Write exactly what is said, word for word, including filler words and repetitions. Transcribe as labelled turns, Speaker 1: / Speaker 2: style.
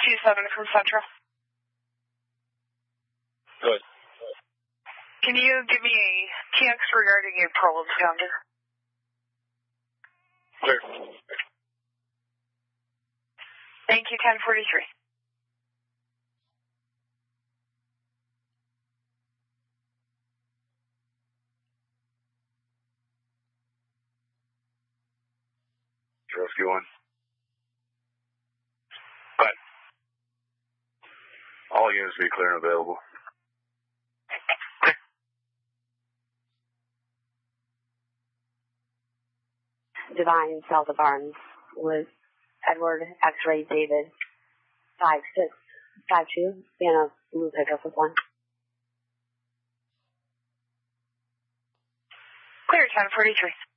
Speaker 1: two seven from Central.
Speaker 2: Good.
Speaker 1: Can you give me a T X regarding a problem counter?
Speaker 2: Clear.
Speaker 1: Thank you, ten forty-three.
Speaker 2: Rescue one. But all units be clear and available.
Speaker 3: Divine, south of Barnes, with Edward, X-ray, David, five six five two, Santa, blue pickup with one.
Speaker 1: Clear, ten forty-three.